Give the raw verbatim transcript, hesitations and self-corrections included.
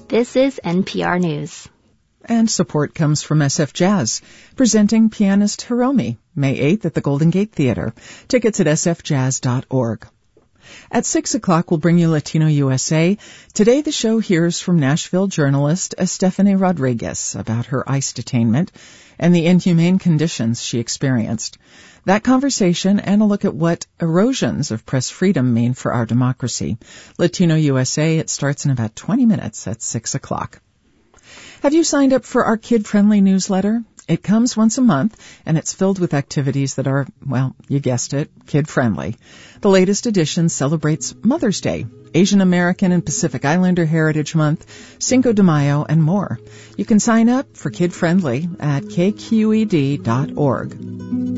This is N P R News. And support comes from S F Jazz, presenting pianist Hiromi, May eighth at the Golden Gate Theater. Tickets at s f jazz dot org. At six o'clock, we'll bring you Latino U S A. Today, the show hears from Nashville journalist Estefany Rodriguez about her ICE detainment and the inhumane conditions she experienced. That conversation and a look at what erosions of press freedom mean for our democracy. Latino U S A, it starts in about twenty minutes at six o'clock. Have you signed up for our kid-friendly newsletter? It comes once a month, and it's filled with activities that are, well, you guessed it, kid-friendly. The latest edition celebrates Mother's Day, Asian American and Pacific Islander Heritage Month, Cinco de Mayo, and more. You can sign up for Kid Friendly at k q e d dot org.